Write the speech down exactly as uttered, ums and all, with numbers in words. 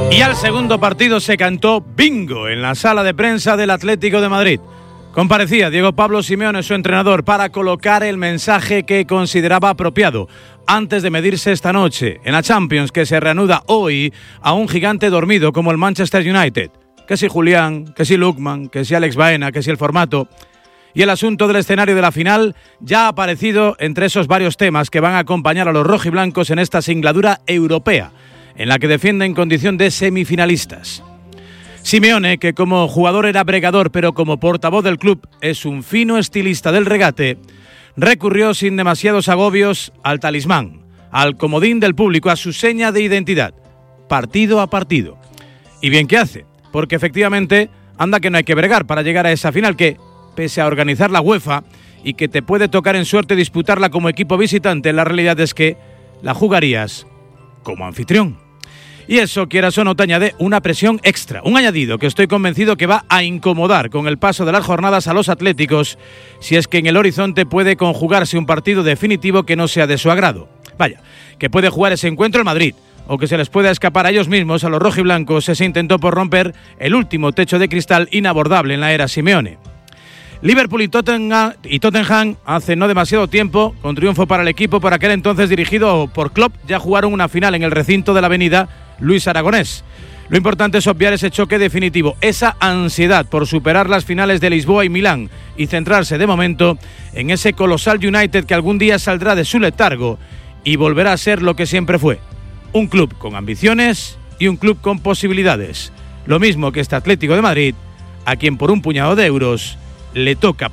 Y al segundo partido se cantó bingo en la sala de prensa del Atlético de Madrid. Comparecía Diego Pablo Simeone, su entrenador, para colocar el mensaje que consideraba apropiado antes de medirse esta noche en la Champions, que se reanuda hoy a un gigante dormido como el Manchester United. Que si Julián, que si Lookman, que si Alex Baena, que si el formato. Y el asunto del escenario de la final ya ha aparecido entre esos varios temas que van a acompañar a los rojiblancos en esta singladura europea, en la que defienden condición de semifinalistas. Simeone, que como jugador era bregador, pero como portavoz del club es un fino estilista del regate, recurrió sin demasiados agobios al talismán, al comodín del público, a su seña de identidad, partido a partido. Y bien que hace, porque efectivamente anda que no hay que bregar para llegar a esa final que, pese a organizar la UEFA y que te puede tocar en suerte disputarla como equipo visitante, la realidad es que la jugarías como anfitrión. Y eso, quieras o no, te añade una presión extra, un añadido que estoy convencido que va a incomodar con el paso de las jornadas a los atléticos, si es que en el horizonte puede conjugarse un partido definitivo que no sea de su agrado. Vaya, que puede jugar ese encuentro el Madrid, o que se les pueda escapar a ellos mismos, a los rojiblancos, ese intento por romper el último techo de cristal inabordable en la era Simeone. Liverpool y Tottenham, y Tottenham hace no demasiado tiempo, con triunfo para el equipo por aquel entonces dirigido por Klopp, ya jugaron una final en el recinto de la avenida Luis Aragonés. Lo importante es obviar ese choque definitivo, esa ansiedad por superar las finales de Lisboa y Milán y centrarse de momento en ese colosal United que algún día saldrá de su letargo y volverá a ser lo que siempre fue, un club con ambiciones y un club con posibilidades. Lo mismo que este Atlético de Madrid, a quien por un puñado de euros le toca